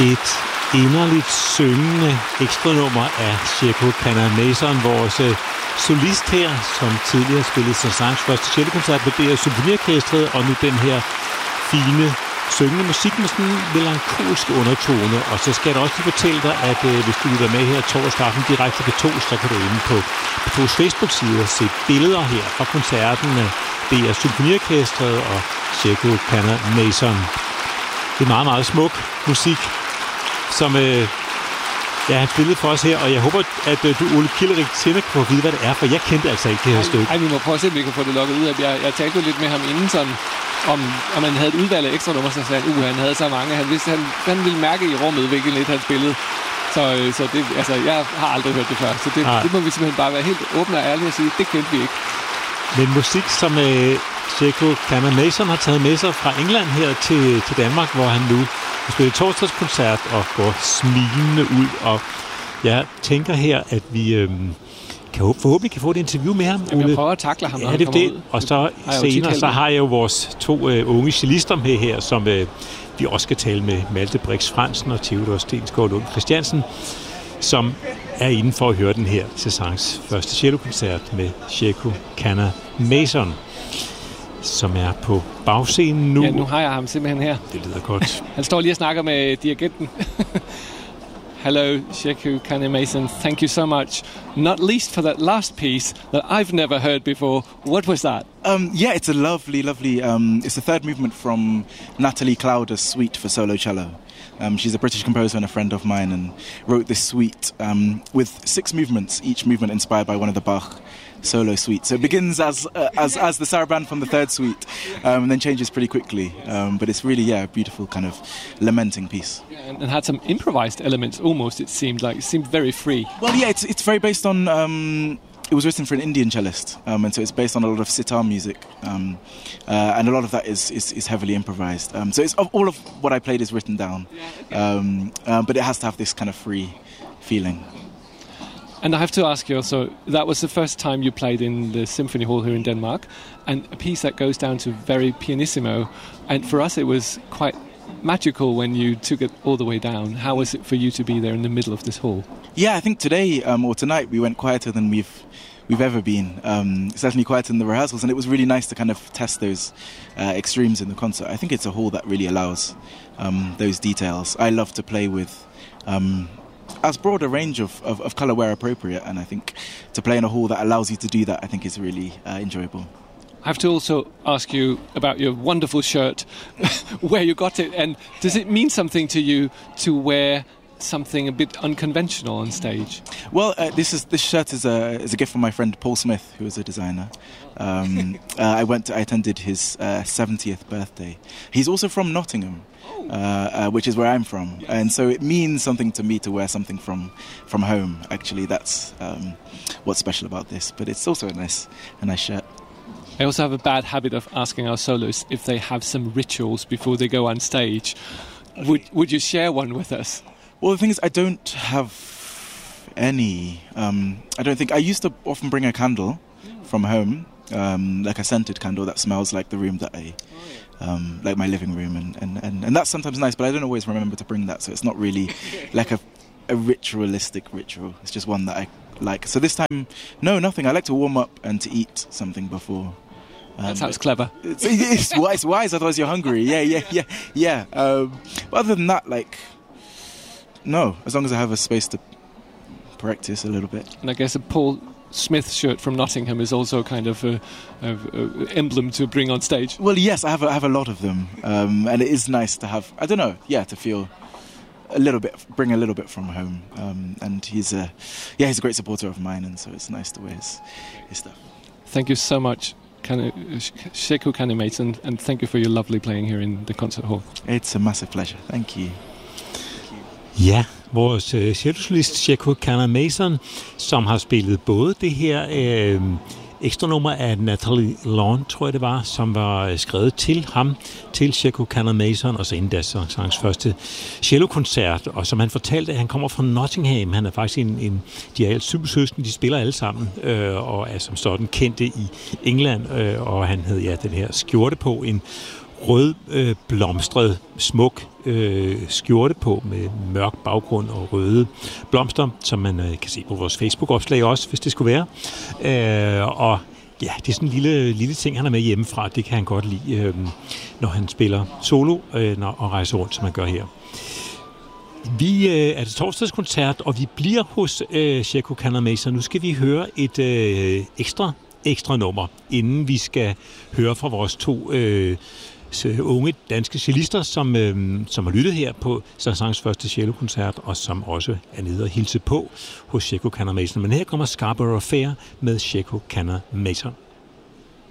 Et inderligt syngende ekstranummer af Sheku Kannah-Mason, vores solist her, som tidligere spillede Saint-Saëns første cellokoncert med DR Symfoniorkestret, og nu den her fine syngende musik med sådan en melankolsk undertone. Og så skal jeg da også lige fortælle dig, at hvis du lytter med her torsdag aften direkte på P2, så kan du inde på P2's Facebook-side se billeder her fra koncerten af DR Symfoniorkestret og Sheku Kannah-Mason. Det er meget, meget smuk musik, som han spillede for os her, og jeg håber, at du, Ole Kilderik, senere kan få vide, hvad det er, for jeg kendte altså ikke det her stykke. Ej, vi må prøve at se, om vi kan få det lukket ud. Jeg talte jo lidt med ham inden sådan, om man havde et udvalg af ekstra nummer, så sagde han havde så mange. Han vidste, han ville mærke i rummet, hvilket lidt han spillede. Så det, altså, jeg har aldrig hørt det før, så det må vi simpelthen bare være helt åbne og ærlige og sige, det kendte vi ikke. Men musik, som Sheku Kannah-Mason har taget med sig fra England her til Danmark, hvor han nu spiller torsdagskoncert og går smilende ud. Og jeg tænker her, at vi forhåbentlig kan få et interview med ham. Jamen, jeg prøver at takle ham, når han kommer ud. Og så senere, så har jeg jo vores 2 unge cellister med her, som vi også skal tale med Malte Brix Fransen og Theodor Stensgaard Lund Christiansen, som er inde for at høre den her Saint-Saëns første cellokoncert med Sheku Kannah-Mason, som er på bagscenen nu. Ja, nu har jeg ham simpelthen her. Det lyder godt. Han står lige og snakker med dirigenten. Hello, Sheku Kannah-Mason. Thank you so much. Not least for that last piece that I've never heard before. What was that? Yeah, it's a lovely. It's the third movement from Natalie Clowder's suite for solo cello. She's a British composer and a friend of mine, and wrote this suite with 6 movements, each movement inspired by one of the Bach solo suite. So it begins as the saraband from the third suite, and then changes pretty quickly. But it's really a beautiful kind of lamenting piece. Yeah, and had some improvised elements almost. It seemed very free. Well, yeah, it's very based on. It was written for an Indian cellist, and so it's based on a lot of sitar music, and a lot of that is heavily improvised. So it's all of what I played is written down, but it has to have this kind of free feeling. And I have to ask you also, that was the first time you played in the Symphony Hall here in Denmark, and a piece that goes down to very pianissimo, and for us it was quite magical when you took it all the way down. How was it for you to be there in the middle of this hall? Yeah, I think today or tonight we went quieter than we've ever been. Certainly quieter than the rehearsals, and it was really nice to kind of test those extremes in the concert. I think it's a hall that really allows those details. I love to play with as broad a range of colour where appropriate, and I think to play in a hall that allows you to do that, I think is really enjoyable. I have to also ask you about your wonderful shirt, where you got it, and does it mean something to you to wear something a bit unconventional on stage? Well, this shirt is a gift from my friend Paul Smith, who is a designer. I attended his 70th birthday. He's also from Nottingham, which is where I'm from, and so it means something to me to wear something from home. Actually, that's what's special about this. But it's also a nice shirt. I also have a bad habit of asking our soloists if they have some rituals before they go on stage. Would you share one with us? Well, the thing is, I don't have any. I don't think I used to often bring a candle from home, like a scented candle that smells like the room that like my living room, and that's sometimes nice. But I don't always remember to bring that, so it's not really like a ritualistic ritual. It's just one that I like. So this time, no, nothing. I like to warm up and to eat something before. That sounds clever. It's wise, otherwise you're hungry. Yeah. But other than that, no, as long as I have a space to practice a little bit. And I guess a Paul Smith shirt from Nottingham is also kind of a emblem to bring on stage. Well, yes, I have a lot of them, and it is nice to have. I don't know, to feel a little bit, bring a little bit from home. And he's a great supporter of mine, and so it's nice to wear his stuff. Thank you so much, Sheku Kannah-Mason, and thank you for your lovely playing here in the concert hall. It's a massive pleasure. Thank you. Ja, vores cellosolist Sheku Kannah-Mason, som har spillet både det her ekstra nummer af Natalie Lawn, tror jeg det var, som var skrevet til ham, til Sheku Kannah-Mason, og så inden da Saint-Saëns første cellokoncert, og som han fortalte, at han kommer fra Nottingham. Han er faktisk de er alle 7 søskende, de spiller alle sammen, og er som sådan kendte i England, og han havde den her skjorte på, en rød blomstret, smuk skjorte på med mørk baggrund og røde blomster, som man kan se på vores Facebook-opslag også, hvis det skulle være. Og ja, det er sådan en lille ting, han er med hjemmefra. Det kan han godt lide, når han spiller solo og rejser rundt, som han gør her. Vi er til torsdagskoncert, og vi bliver hos Sheku Kannamesa. Nu skal vi høre et ekstra nummer, inden vi skal høre fra vores 2 unge danske cellister, som har lyttet her på Saint-Saëns første cellokoncert, og som også er nede og hilse på hos Sheku Kannamesa. Men her kommer Scarborough Fair med Sheku Kannamesa.